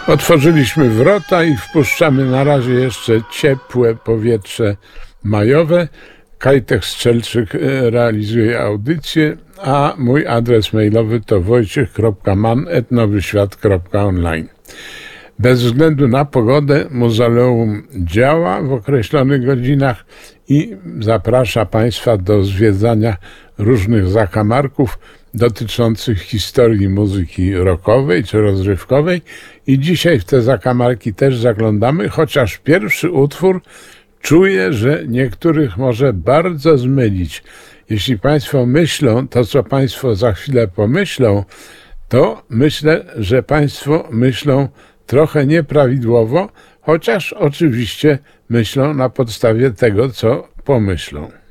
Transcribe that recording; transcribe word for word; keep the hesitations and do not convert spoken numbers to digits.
Otworzyliśmy wrota i wpuszczamy na razie jeszcze ciepłe powietrze majowe. Kajtek Strzelczyk realizuje audycję, a mój adres mailowy to wojciech kropka man at nowy świat kropka online. Bez względu na pogodę Muzeum działa w określonych godzinach i zaprasza Państwa do zwiedzania różnych zakamarków dotyczących historii muzyki rockowej czy rozrywkowej. I dzisiaj w te zakamarki też zaglądamy, chociaż pierwszy utwór czuję, że niektórych może bardzo zmylić. Jeśli Państwo myślą to, co Państwo za chwilę pomyślą, to myślę, że Państwo myślą trochę nieprawidłowo, chociaż oczywiście myślą na podstawie tego, co pomyślą.